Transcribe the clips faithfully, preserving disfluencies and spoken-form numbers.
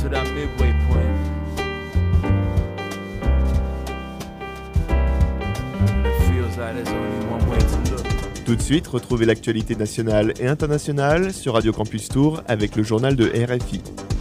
to that midway point. And it feels like there's only one way to look. Tout de suite, retrouvez l'actualité nationale et internationale sur Radio Campus Tour avec le journal de R F I.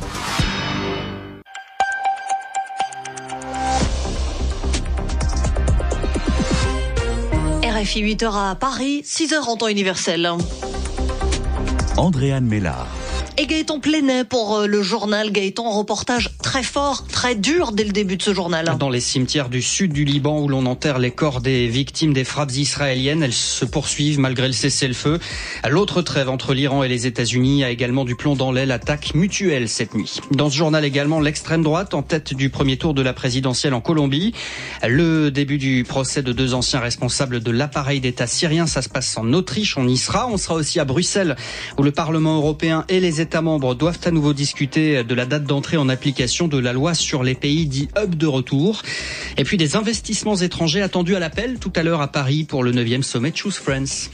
R F I huit heures à Paris, six heures en temps universel. Andréane Mélard. Et Gaëtan Plenet pour le journal. Gaëtan, reportage très fort, très dur dès le début de ce journal. Dans les cimetières du sud du Liban où l'on enterre les corps des victimes des frappes israéliennes, elles se poursuivent malgré le cessez-le-feu. L'autre trêve entre l'Iran et les États-Unis a également du plomb dans l'aile, attaque mutuelle cette nuit. Dans ce journal également, l'extrême droite en tête du premier tour de la présidentielle en Colombie. Le début du procès de deux anciens responsables de l'appareil d'État syrien, ça se passe en Autriche, on y sera. On sera aussi à Bruxelles où le Parlement européen et les États membres doivent à nouveau discuter de la date d'entrée en application de la loi sur les pays dits hub de retour. Et puis des investissements étrangers attendus à l'appel tout à l'heure à Paris pour le neuvième sommet Choose France.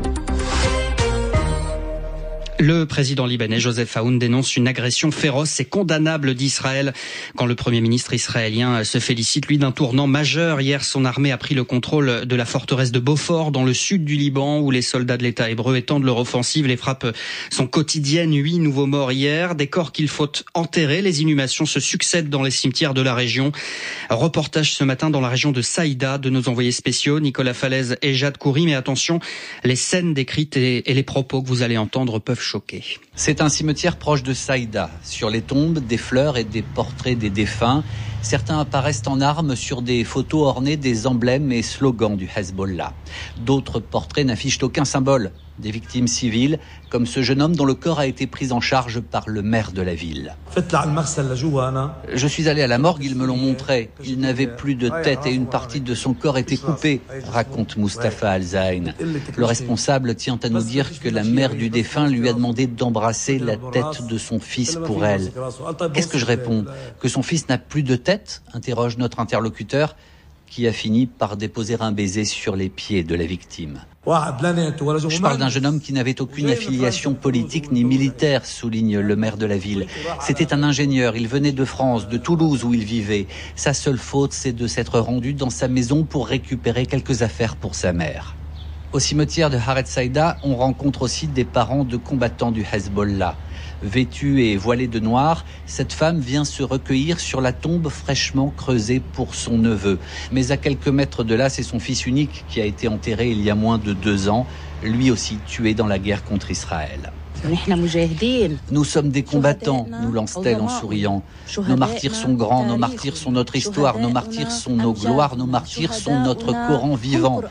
Le président libanais Joseph Aoun dénonce une agression féroce et condamnable d'Israël. Quand le premier ministre israélien se félicite, lui, d'un tournant majeur. Hier, son armée a pris le contrôle de la forteresse de Beaufort, dans le sud du Liban, où les soldats de l'État hébreu étendent leur offensive. Les frappes sont quotidiennes. Huit nouveaux morts hier. Des corps qu'il faut enterrer. Les inhumations se succèdent dans les cimetières de la région. Reportage ce matin dans la région de Saïda de nos envoyés spéciaux, Nicolas Falaise et Jade Coury. Mais attention, les scènes décrites et les propos que vous allez entendre peuvent choqué. C'est un cimetière proche de Saïda. Sur les tombes, des fleurs et des portraits des défunts. Certains apparaissent en armes sur des photos ornées des emblèmes et slogans du Hezbollah. D'autres portraits n'affichent aucun symbole. Des victimes civiles, comme ce jeune homme dont le corps a été pris en charge par le maire de la ville. Je suis allé à la morgue, ils me l'ont montré. Il n'avait plus de tête et une partie de son corps était coupée, raconte Mustafa Al-Zain. Le responsable tient à nous dire que la mère du défunt lui a demandé d'embrasser la tête de son fils pour elle. Qu'est-ce que je réponds ? Que son fils n'a plus de tête ? Interroge notre interlocuteur, qui a fini par déposer un baiser sur les pieds de la victime. Je parle d'un jeune homme qui n'avait aucune affiliation politique ni militaire, souligne le maire de la ville. C'était un ingénieur, il venait de France, de Toulouse où il vivait. Sa seule faute, c'est de s'être rendu dans sa maison pour récupérer quelques affaires pour sa mère. Au cimetière de Haret Saïda, on rencontre aussi des parents de combattants du Hezbollah. Vêtue et voilée de noir, cette femme vient se recueillir sur la tombe fraîchement creusée pour son neveu. Mais à quelques mètres de là, c'est son fils unique qui a été enterré il y a moins de deux ans, lui aussi tué dans la guerre contre Israël. Nous sommes des combattants, nous lance-t-elle en souriant. Nos martyrs sont grands, nos martyrs sont notre histoire, nos martyrs sont nos gloires, nos martyrs sont notre Coran vivant.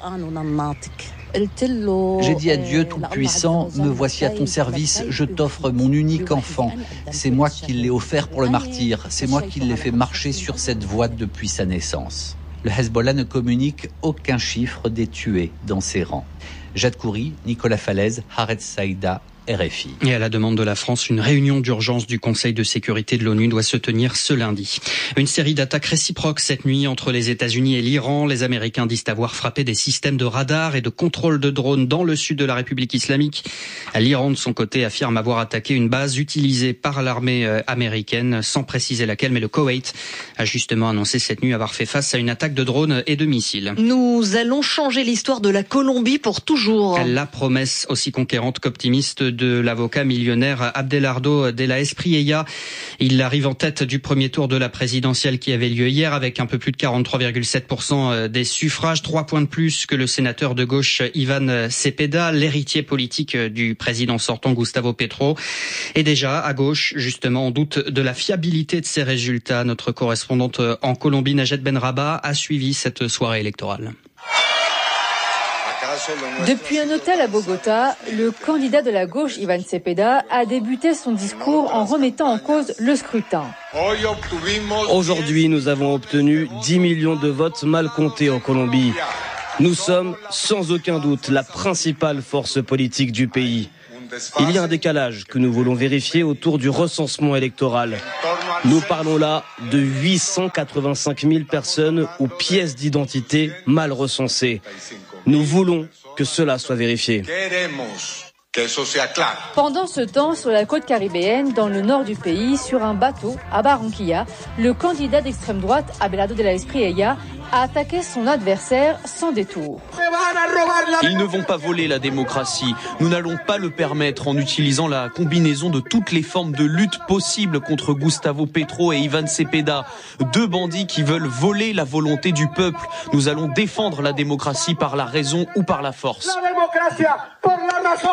J'ai dit à Dieu Tout-Puissant, me voici à ton service, je t'offre mon unique enfant. C'est moi qui l'ai offert pour le martyr, c'est moi qui l'ai fait marcher sur cette voie depuis sa naissance. Le Hezbollah ne communique aucun chiffre des tués dans ses rangs. Jade Coury, Nicolas Falaise, Haret Saïda, R F I. Et à la demande de la France, une réunion d'urgence du Conseil de sécurité de l'ONU doit se tenir ce lundi. Une série d'attaques réciproques cette nuit entre les États-Unis et l'Iran. Les Américains disent avoir frappé des systèmes de radar et de contrôle de drones dans le sud de la République islamique. L'Iran, de son côté, affirme avoir attaqué une base utilisée par l'armée américaine, sans préciser laquelle, mais le Koweït a justement annoncé cette nuit avoir fait face à une attaque de drones et de missiles. Nous allons changer l'histoire de la Colombie pour toujours. La promesse aussi conquérante qu'optimiste de l'avocat millionnaire Abelardo de la Espriella. Il arrive en tête du premier tour de la présidentielle qui avait lieu hier avec un peu plus de quarante-trois virgule sept pour cent des suffrages, trois points de plus que le sénateur de gauche Ivan Cepeda, l'héritier politique du président sortant Gustavo Petro. Et déjà, à gauche, justement, on doute de la fiabilité de ces résultats. Notre correspondante en Colombie, Najed Benraba, a suivi cette soirée électorale. Depuis un hôtel à Bogota, le candidat de la gauche, Ivan Cepeda, a débuté son discours en remettant en cause le scrutin. Aujourd'hui, nous avons obtenu dix millions de votes mal comptés en Colombie. Nous sommes, sans aucun doute, la principale force politique du pays. Il y a un décalage que nous voulons vérifier autour du recensement électoral. Nous parlons là de huit cent quatre-vingt-cinq mille personnes ou pièces d'identité mal recensées. Nous voulons que cela soit vérifié. Pendant ce temps, sur la côte caribéenne, dans le nord du pays, sur un bateau à Barranquilla, le candidat d'extrême droite, Abelardo de la Espriella, a attaqué son adversaire sans détour. Ils ne vont pas voler la démocratie. Nous n'allons pas le permettre en utilisant la combinaison de toutes les formes de lutte possibles contre Gustavo Petro et Ivan Cepeda. Deux bandits qui veulent voler la volonté du peuple. Nous allons défendre la démocratie par la raison ou par la force. La démocratie pour la nation.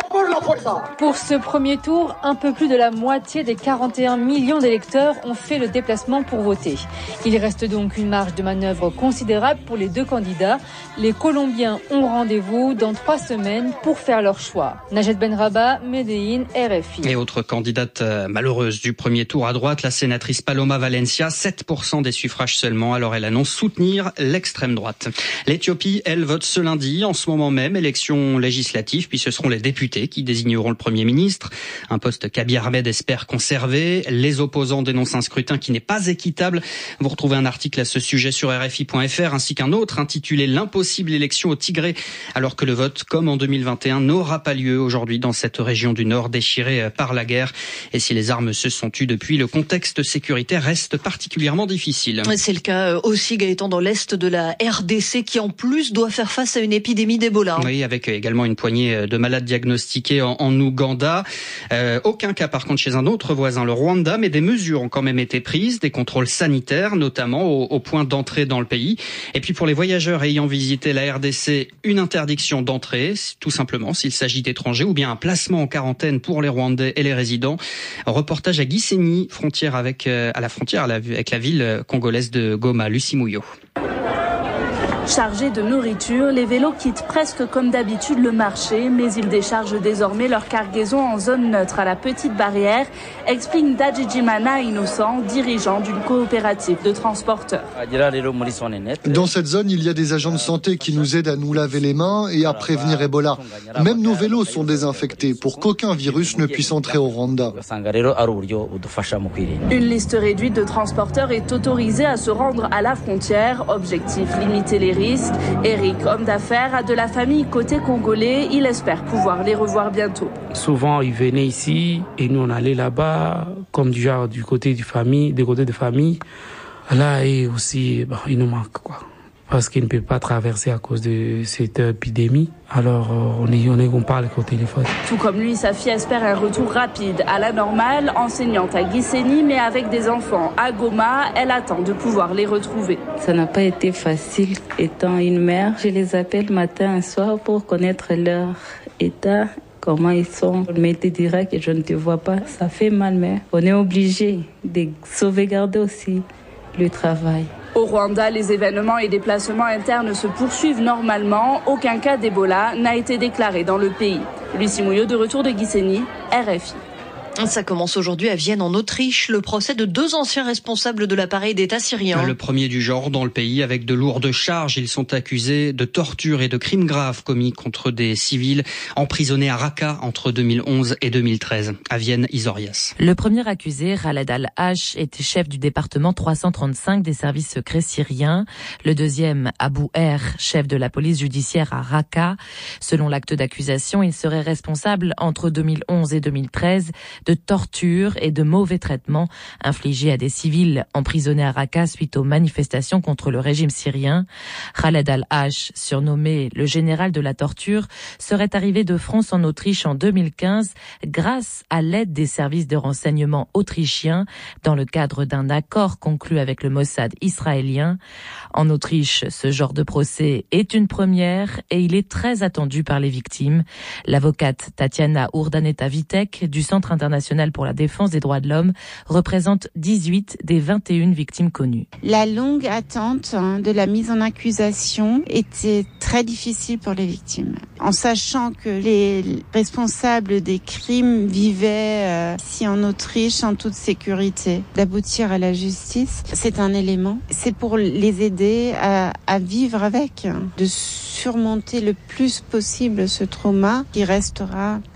Pour ce premier tour, un peu plus de la moitié des quarante et un millions d'électeurs ont fait le déplacement pour voter. Il reste donc une marge de manœuvre considérable pour les deux candidats. Les Colombiens ont rendez-vous dans trois semaines pour faire leur choix. Najed Benraba, Medellín, R F I. Et autre candidate malheureuse du premier tour à droite, la sénatrice Paloma Valencia, sept pour cent des suffrages seulement. Alors elle annonce soutenir l'extrême droite. L'Éthiopie, elle, vote ce lundi, en ce moment même, élection législative, puis ce seront les députés qui désigneront le Premier ministre, un poste qu'Abiy Ahmed espère conserver. Les opposants dénoncent un scrutin qui n'est pas équitable. Vous retrouvez un article à ce sujet sur R F I point F R ainsi qu'un autre intitulé « L'impossible élection au Tigré » alors que le vote, comme en deux mille vingt et un, n'aura pas lieu aujourd'hui dans cette région du Nord déchirée par la guerre. Et si les armes se sont tues depuis, le contexte sécuritaire reste particulièrement difficile. C'est le cas aussi, Gaëtan, dans l'est de la R D C qui en plus doit faire face à une épidémie d'Ebola. Oui, avec également une poignée de malades diagnostiqués diagnostiqués en, en Ouganda. Euh, aucun cas par contre chez un autre voisin, le Rwanda, mais des mesures ont quand même été prises, des contrôles sanitaires notamment au, au point d'entrée dans le pays. Et puis pour les voyageurs ayant visité la R D C, une interdiction d'entrée, tout simplement s'il s'agit d'étrangers, ou bien un placement en quarantaine pour les Rwandais et les résidents. Reportage à Gisenyi, frontière avec, euh, à la frontière avec la ville congolaise de Goma. Lucie Mouillot. Chargés de nourriture, les vélos quittent presque comme d'habitude le marché, mais ils déchargent désormais leur cargaison en zone neutre à la petite barrière, explique Dajijimana Innocent, dirigeant d'une coopérative de transporteurs. Dans cette zone, il y a des agents de santé qui nous aident à nous laver les mains et à prévenir Ebola. Même nos vélos sont désinfectés pour qu'aucun virus ne puisse entrer au Rwanda. Une liste réduite de transporteurs est autorisée à se rendre à la frontière. Objectif, limiter les risques. Eric, homme d'affaires, a de la famille côté congolais. Il espère pouvoir les revoir bientôt. Souvent, ils venaient ici et nous on allait là-bas, comme du genre du côté du famille, des côtés de famille. Là, et aussi, bon, il nous manque quoi. Parce qu'il ne peut pas traverser à cause de cette épidémie. Alors, on est, on est, on parle au téléphone. Tout comme lui, sa fille espère un retour rapide à la normale. Enseignante à Gisenyi, mais avec des enfants à Goma, elle attend de pouvoir les retrouver. Ça n'a pas été facile. Étant une mère, je les appelle matin et soir pour connaître leur état. Comment ils sont. Mais te dira que je ne te vois pas. Ça fait mal, mais on est obligé de sauvegarder aussi le travail. Au Rwanda, les événements et déplacements internes se poursuivent normalement. Aucun cas d'Ebola n'a été déclaré dans le pays. Lucie Mouillot, de retour de Gisenyi, R F I. Ça commence aujourd'hui à Vienne, en Autriche, le procès de deux anciens responsables de l'appareil d'État syrien. Le premier du genre dans le pays, avec de lourdes charges. Ils sont accusés de torture et de crimes graves commis contre des civils emprisonnés à Raqqa entre deux mille onze et deux mille treize. À Vienne, Isorias. Le premier accusé, Khaled Al-Hash, était chef du département trois cent trente-cinq des services secrets syriens. Le deuxième, Abu Er, chef de la police judiciaire à Raqqa. Selon l'acte d'accusation, il serait responsable entre deux mille onze et deux mille treize de torture et de mauvais traitements infligés à des civils emprisonnés à Raqqa suite aux manifestations contre le régime syrien. Khaled Al-Hash, surnommé le général de la torture, serait arrivé de France en Autriche en deux mille quinze grâce à l'aide des services de renseignement autrichiens dans le cadre d'un accord conclu avec le Mossad israélien. En Autriche, ce genre de procès est une première et il est très attendu par les victimes. L'avocate Tatiana Urdaneta-Vitek du Centre international pour la défense des droits de l'homme représente dix-huit des vingt et une victimes connues. La longue attente de la mise en accusation était très difficile pour les victimes. En sachant que les responsables des crimes vivaient ici en Autriche en toute sécurité, d'aboutir à la justice, c'est un élément. C'est pour les aider à, à vivre avec, de surmonter le plus possible ce trauma qui restera peut-être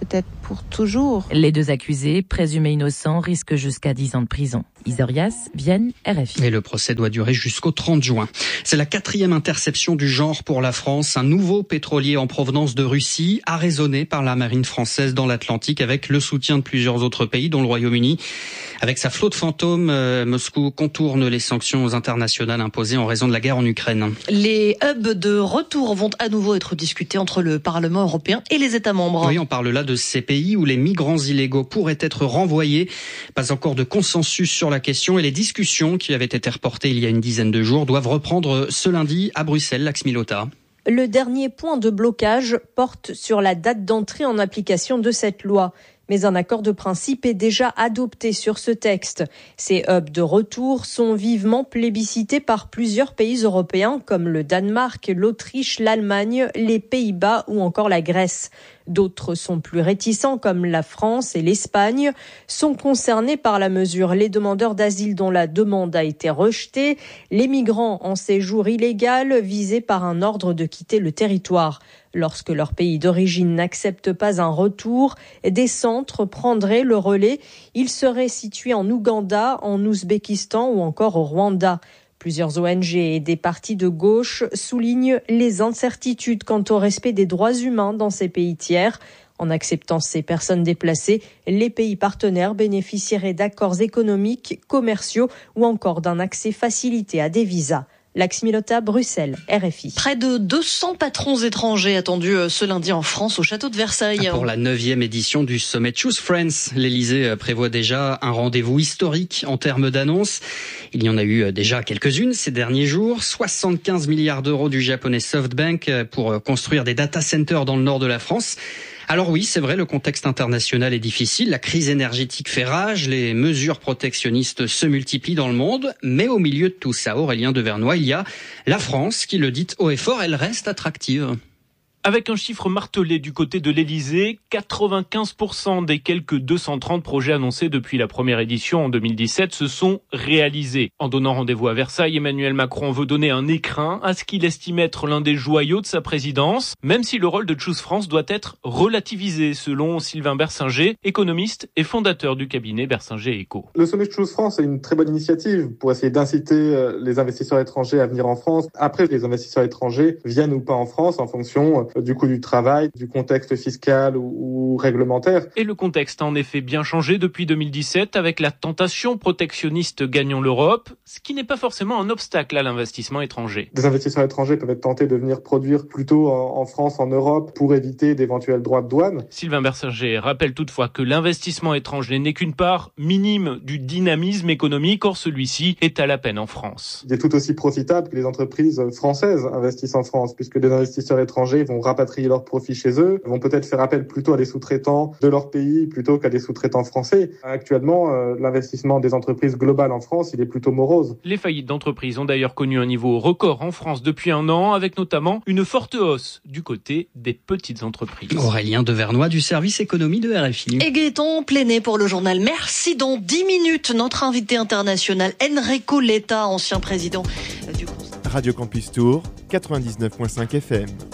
pour toujours. Les deux accusés, présumés innocents, risquent jusqu'à dix ans de prison. Isorias, Vienne, R F I. Et le procès doit durer jusqu'au trente juin. C'est la quatrième interception du genre pour la France. Un nouveau pétrolier en provenance de Russie, arraisonné par la marine française dans l'Atlantique avec le soutien de plusieurs autres pays, dont le Royaume-Uni. Avec sa flotte fantôme, euh, Moscou contourne les sanctions internationales imposées en raison de la guerre en Ukraine. Les hubs de retour vont à nouveau être discutés entre le Parlement européen et les États membres. Oui, on parle là de ces pays où les migrants illégaux pourraient être renvoyés. Pas encore de consensus sur la question et les discussions qui avaient été reportées il y a une dizaine de jours doivent reprendre ce lundi à Bruxelles, Lax Milota. Le dernier point de blocage porte sur la date d'entrée en application de cette loi. Mais un accord de principe est déjà adopté sur ce texte. Ces hubs de retour sont vivement plébiscités par plusieurs pays européens comme le Danemark, l'Autriche, l'Allemagne, les Pays-Bas ou encore la Grèce. D'autres sont plus réticents comme la France et l'Espagne. Sont concernés par la mesure les demandeurs d'asile dont la demande a été rejetée, les migrants en séjour illégal visés par un ordre de quitter le territoire. Lorsque leur pays d'origine n'accepte pas un retour, des centres prendraient le relais. Ils seraient situés en Ouganda, en Ouzbékistan ou encore au Rwanda. Plusieurs O N G et des partis de gauche soulignent les incertitudes quant au respect des droits humains dans ces pays tiers. En acceptant ces personnes déplacées, les pays partenaires bénéficieraient d'accords économiques, commerciaux ou encore d'un accès facilité à des visas. Lax Milota, Bruxelles, R F I. Près de deux cents patrons étrangers attendus ce lundi en France au château de Versailles. Pour la neuvième édition du sommet Choose Friends, l'Elysée prévoit déjà un rendez-vous historique en termes d'annonces. Il y en a eu déjà quelques-unes ces derniers jours. soixante-quinze milliards d'euros du japonais SoftBank pour construire des data centers dans le nord de la France. Alors oui, c'est vrai, le contexte international est difficile, la crise énergétique fait rage, les mesures protectionnistes se multiplient dans le monde, mais au milieu de tout ça, Aurélien Devernois, il y a la France qui le dit haut et fort, elle reste attractive. Avec un chiffre martelé du côté de l'Elysée, quatre-vingt-quinze pour cent des quelques deux cent trente projets annoncés depuis la première édition en deux mille dix-sept se sont réalisés. En donnant rendez-vous à Versailles, Emmanuel Macron veut donner un écrin à ce qu'il estime être l'un des joyaux de sa présidence, même si le rôle de Choose France doit être relativisé, selon Sylvain Bersinger, économiste et fondateur du cabinet Bersinger Eco. Le sommet Choose France est une très bonne initiative pour essayer d'inciter les investisseurs étrangers à venir en France. Après, les investisseurs étrangers viennent ou pas en France en fonction du coût du travail, du contexte fiscal ou, ou réglementaire. Et le contexte a en effet bien changé depuis deux mille dix-sept avec la tentation protectionniste Gagnons l'Europe, ce qui n'est pas forcément un obstacle à l'investissement étranger. Des investisseurs étrangers peuvent être tentés de venir produire plutôt en, en France, en Europe, pour éviter d'éventuels droits de douane. Sylvain Bersinger rappelle toutefois que l'investissement étranger n'est qu'une part minime du dynamisme économique, or celui-ci est à la peine en France. Il est tout aussi profitable que les entreprises françaises investissent en France, puisque des investisseurs étrangers vont rapatrier leurs profits chez eux, vont peut-être faire appel plutôt à des sous-traitants de leur pays plutôt qu'à des sous-traitants français. Actuellement, euh, l'investissement des entreprises globales en France, il est plutôt morose. Les faillites d'entreprises ont d'ailleurs connu un niveau record en France depuis un an, avec notamment une forte hausse du côté des petites entreprises. Aurélien Devernois du service économie de R F I. Et Gaëtan Pléné pour le journal. Merci. Dans dix minutes, notre invité international, Enrico Letta, ancien président du Conseil. Radio Campus Tour, quatre-vingt-dix-neuf virgule cinq F M.